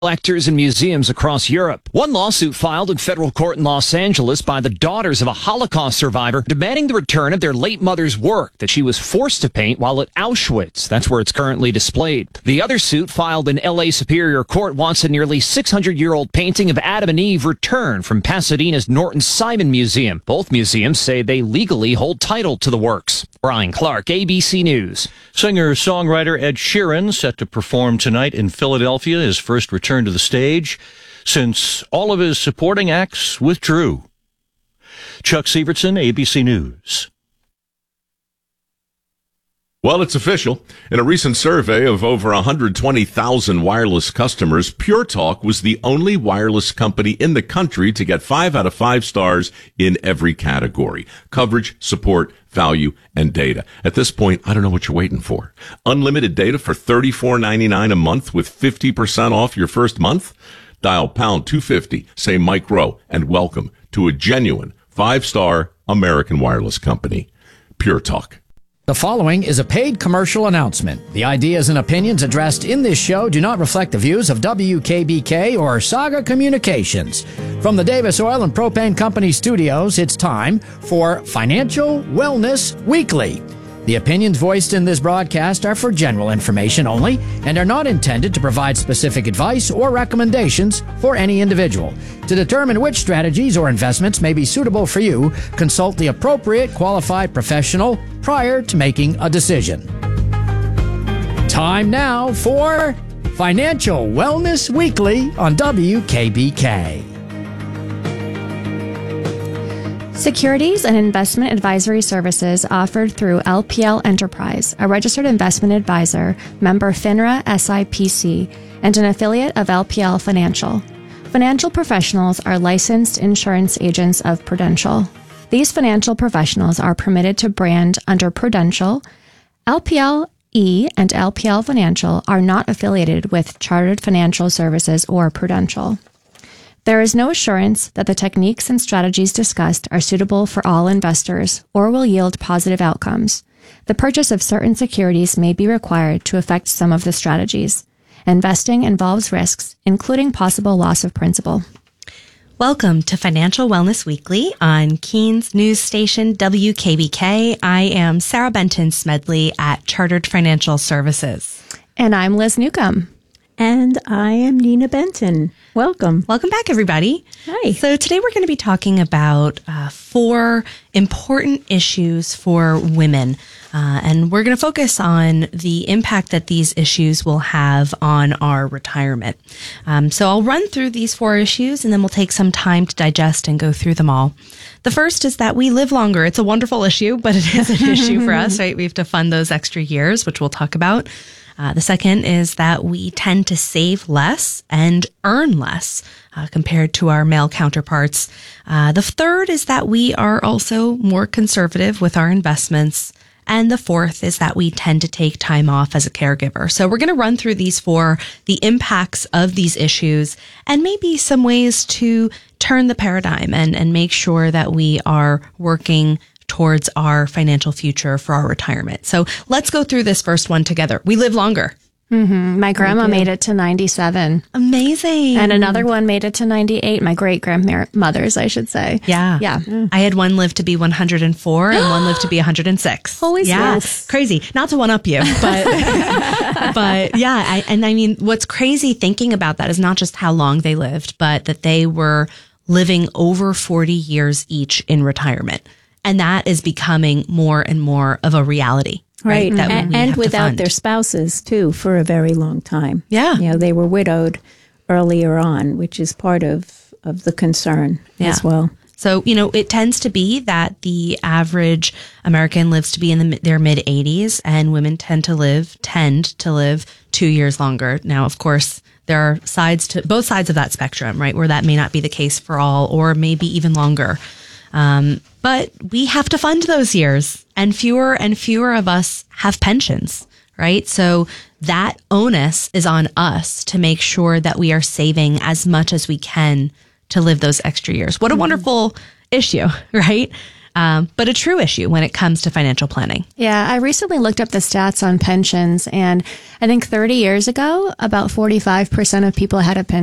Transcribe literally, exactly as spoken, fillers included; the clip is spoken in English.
collectors and museums across Europe. One lawsuit filed in federal court in Los Angeles by the daughters of a Holocaust survivor demanding the return of their late mother's work that she was forced to paint while at Auschwitz. That's where it's currently displayed. The other suit filed in L A Superior Court wants a nearly six hundred year old painting of Adam and Eve returned from Pasadena's Norton Simon Museum. Both museums say they legally hold title to the works. Brian Clark, A B C News. Singer-songwriter Ed Sheeran set to perform tonight in Philadelphia, his first return to the stage since all of his supporting acts withdrew. Chuck Sievertson, A B C News. Well, it's official. In a recent survey of over one hundred twenty thousand wireless customers, Pure Talk was the only wireless company in the country to get five out of five stars in every category: coverage, support, value, and data. At this point, I don't know what you're waiting for. Unlimited data for thirty-four ninety-nine a month with fifty percent off your first month? Dial pound two fifty, say Mike Rowe, and welcome to a genuine five-star American wireless company. Pure Talk. The following is a paid commercial announcement. The ideas and opinions addressed in this show do not reflect the views of W K B K or Saga Communications. From the Davis Oil and Propane Company studios, it's time for Financial Wellness Weekly. The opinions voiced in this broadcast are for general information only and are not intended to provide specific advice or recommendations for any individual. To determine which strategies or investments may be suitable for you, consult the appropriate qualified professional prior to making a decision. Time now for Financial Wellness Weekly on W K B K. Securities and investment advisory services offered through L P L Enterprise, a registered investment advisor, member FINRA S I P C, and an affiliate of L P L Financial. Financial professionals are licensed insurance agents of Prudential. These financial professionals are permitted to brand under Prudential. L P L E and L P L Financial are not affiliated with Chartered Financial Services or Prudential. There is no assurance that the techniques and strategies discussed are suitable for all investors or will yield positive outcomes. The purchase of certain securities may be required to affect some of the strategies. Investing involves risks, including possible loss of principal. Welcome to Financial Wellness Weekly on Keens News Station W K B K. I am Sarah Benton Smedley at Chartered Financial Services. And I'm Liz Newcomb. And I am Nina Benton. Welcome. Welcome back, everybody. Hi. So today we're going to be talking about uh, four important issues for women. Uh, and we're going to focus on the impact that these issues will have on our retirement. Um, so I'll run through these four issues and then we'll take some time to digest and go through them all. The first is that we live longer. It's a wonderful issue, but it is an issue for us, right? We have to fund those extra years, which we'll talk about. Uh, the second is that we tend to save less and earn less uh, compared to our male counterparts. Uh, the third is that we are also more conservative with our investments. And the fourth is that we tend to take time off as a caregiver. So we're going to run through these four, the impacts of these issues, and maybe some ways to turn the paradigm and, and make sure that we are working towards our financial future for our retirement. So let's go through this first one together. We live longer. Mm-hmm. My grandma made it to ninety-seven. Amazing. And another one made it to ninety-eight. My great grandmothers, I should say. Yeah. Yeah. Mm. I had one live to be one hundred four and one lived to be one hundred six. Holy yeah. smokes. Crazy. Not to one up you, but, but yeah. I, and I mean, what's crazy thinking about that is not just how long they lived, but that they were living over forty years each in retirement. And that is becoming more and more of a reality. Right. right? That and we and have without their spouses, too, for a very long time. Yeah. You know, they were widowed earlier on, which is part of, of the concern yeah. as well. So, you know, it tends to be that the average American lives to be in the, their mid eighties, and women tend to live, tend to live two years longer. Now, of course, there are sides to both sides of that spectrum, right, where that may not be the case for all, or maybe even longer. Um, but we have to fund those years, and fewer and fewer of us have pensions, right? So that onus is on us to make sure that we are saving as much as we can to live those extra years. What a wonderful issue, right? um, but a true issue when it comes to financial planning. Yeah, I recently looked up the stats on pensions, and I think thirty years ago, about forty-five percent of people had a pension.